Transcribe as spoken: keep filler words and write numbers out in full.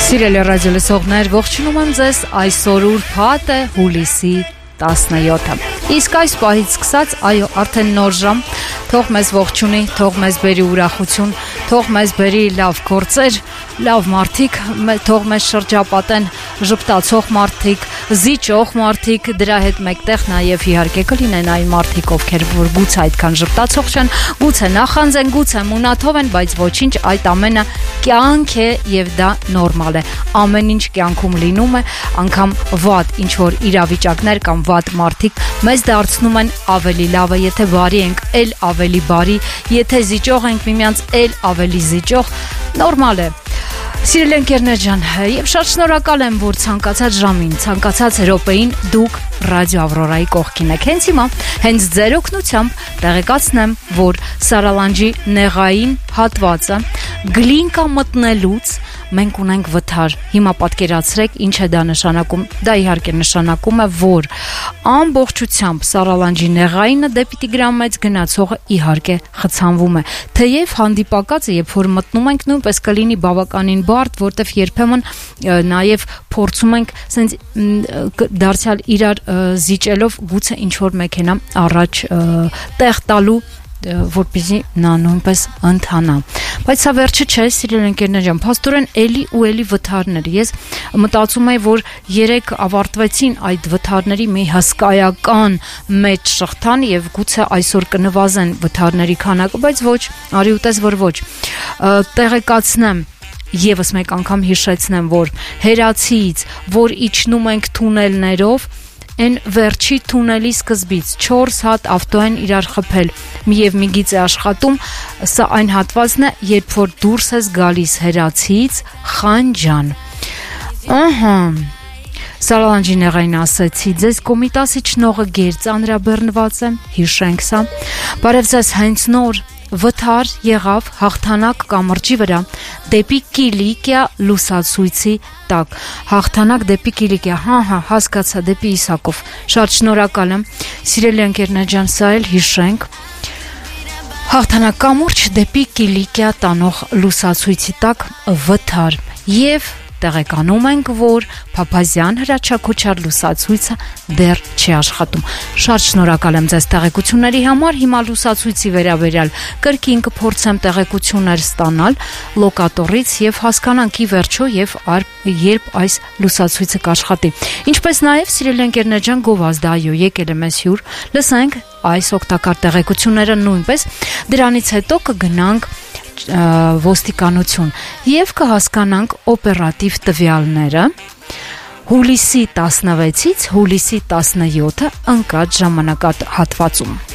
Սիրելի ռադիո լսողներ, ողջունում եմ ձեզ այսօր ուրբաթ է հուլիսի տասնյոթը։ Իսկ այս պահից սկսած, այո, արդեն նոր ժամ, թող մեզ ողջունի, թող մեզ բերի ուրախություն, թող մեզ բերի լավ գործեր, լավ մարդիկ, թող մեզ շրջապատեն ժպտացող մարդիկ, զիջող մարդիկ, դրա հետ մեկտեղ նաև իհարկե կլինեն այն մարդիկ, ովքեր որ գուցե այդքան ժպտացող չեն, գուցե նախանձ են, գուցե մունաթով են, բայց ոչինչ, այդ ամենը կյանք է եւ դա նորմալ է։ Ամեն ինչ կյանքում լինում է, անգամ վատ ինչ որ իրավիճակներ կամ վատ մարդիկ մեզ դարձնում են ավելի լավը, եթե բարի ենք, ել ավելի բարի, եթե զիջող ենք միմյանց, ել ավելի զիջող, նորմալ է։ Սիրելի ընկերներ ջան, եւ շատ շնորհակալ եմ, որ ցանկացած ժամին, ցանկացած րոպեին դուք Ռադիո Ավրորայի կողքին եք։ Հենց հիմա, հենց ձեր օգնությամբ տեղեկացնեմ, որ Սարալանջի նեղային հատվածը գլինկա մտնելուց մենք ունենք վթար։ Հիմա պատկերացրեք, ինչ է դա նշանակում։ Դա իհարկե նշանակում է, որ ամբողջությամբ Սարալանջի նեղայինը դեպի Տիգրան Մեծ գնացողը իհարկե խցանվում է։ Թեև հանդիպակացը, երբ որ մտնում ենք, նույնպես կլինի բավականին բարդ, որտեվ երբեմն նաև փորձում ենք սենց դարձյալ իրար զիջելով գուցե ինչ որ մեքենա առաջ տեղ տալու, որպեսզի նա նույնպես ընթանա։ Բայց սա վերջը չէ, սիրելի ընկերներ ջան, փաստորեն էլի ու էլի վթարներ։ Ես մտածում եմ, որ երեք ավարտվեցին այդ վթարների մի հսկայական մեծ շղթան եւ գուցե այսօր կնվազեն վթարների քանակը, բայց ոչ, արի ուտես որ ոչ։ Տեղեկացնեմ Եվս մեկ անգամ հիշեցնեմ, որ հերացիից, որ իջնում ենք թունելներով, այն վերջի թունելի սկզբից չորս հատ ավտո են իրար խփել, միև մի գիծ է աշխատում, սա այն հատվածն է, երբ որ դուրս ես գալիս հերացիից Խանջան։ Ահա, Սարալանջի նեղային ասեցի, ձեզ Կոմիտասի չնողը գեր ծանրաբեռնված է, հիշենք սա, բարև ձեզ հենց նոր վթար եղավ հաղթանակ կամրջի վրա դեպի Կիլիկիա լուսացույցի տակ։ Հաղթանակ դեպի Կիլիկիա, հա հա, հասկացա, դեպի Իսակով։ Շատ շնորհակալ եմ, սիրելի ընկերներ ջան, սա էլ հիշենք։ Հաղթանակ կամուրջ դեպի Կիլիկիա տանող լուսացույցի տակ վթար եւ տեղեկանում ենք, որ Փափազյան հրաչակոչար լուսացույցը դեռ չի աշխատում։ Շատ շնորհակալ եմ ձեզ տեղեկությունների համար։ Հիմա լուսացույցի վերաբերյալ կրկին կփորձեմ տեղեկություններ ստանալ լոկատորից եւ հասկանանք ի վերջո եւ երբ այս լուսացույցը կաշխատի։ Ինչպես նաեւ սիրելի ընկերներ ջան, գովազդ այո եկել է մեզ հյուր։ Լսենք այս օգտակար տեղեկությունները նույնպես։ Դրանից հետո կգնանք ոստիկանություն եւ կհասկանանք օպերատիվ տվյալները հուլիսի տասնվեցից հուլիսի տասնյոթը ընկած ժամանակահատվածում։